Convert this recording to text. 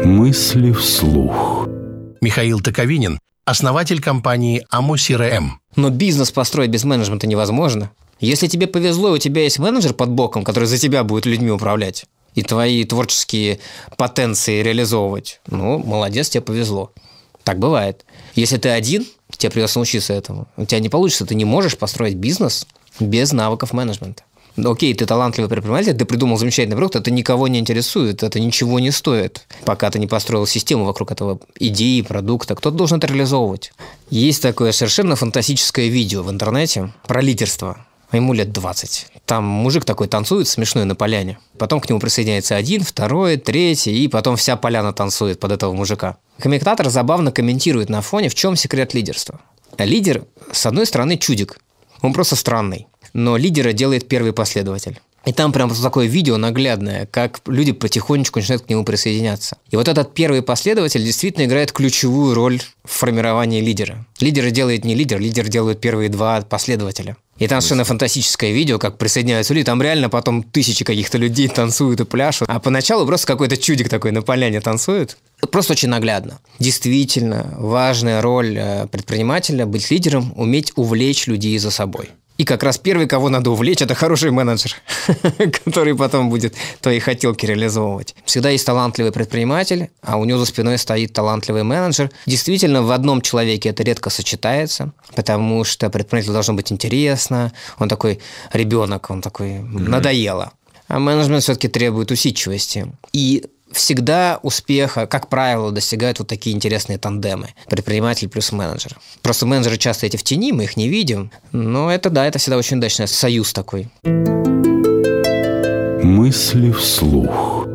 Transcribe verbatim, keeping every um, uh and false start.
Мысли вслух. Михаил Токовинин, основатель компании Amo си ар эм. Но бизнес построить без менеджмента невозможно. Если тебе повезло, у тебя есть менеджер под боком, который за тебя будет людьми управлять и твои творческие потенции реализовывать, ну, молодец, тебе повезло. Так бывает. Если ты один, тебе придется научиться этому. У тебя не получится, ты не можешь построить бизнес без навыков менеджмента. Окей, ты талантливый предприниматель, ты придумал замечательный продукт, это никого не интересует, это ничего не стоит, пока ты не построил систему вокруг этого идеи, продукта. Кто-то должен это реализовывать. Есть такое совершенно фантастическое видео в интернете про лидерство. Ему лет двадцать. Там мужик такой танцует смешной на поляне. Потом к нему присоединяется один, второй, третий, и потом вся поляна танцует под этого мужика. Комментатор забавно комментирует на фоне, в чем секрет лидерства. Лидер, с одной стороны, чудик. Он просто странный. Но лидера делает первый последователь. И там прям такое видео наглядное, как люди потихонечку начинают к нему присоединяться. И вот этот первый последователь действительно играет ключевую роль в формировании лидера. Лидера делает не лидер, лидер делает первые два последователя. И там совершенно фантастическое видео, как присоединяются люди. Там реально потом тысячи каких-то людей танцуют и пляшут. А поначалу просто какой-то чудик такой на поляне танцует. Просто очень наглядно. Действительно важная роль предпринимателя – быть лидером, уметь увлечь людей за собой. И как раз первый, кого надо увлечь, это хороший менеджер, который потом будет твои хотелки реализовывать. Всегда есть талантливый предприниматель, а у него за спиной стоит талантливый менеджер. Действительно, в одном человеке это редко сочетается, потому что предпринимателю должно быть интересно. Он такой ребенок, он такой mm-hmm. надоело. А менеджмент все-таки требует усидчивости. И всегда успеха, как правило, достигают вот такие интересные тандемы. Предприниматель плюс менеджер. Просто менеджеры часто эти в тени, мы их не видим. Но это, да, это всегда очень удачный союз такой. Мысли вслух.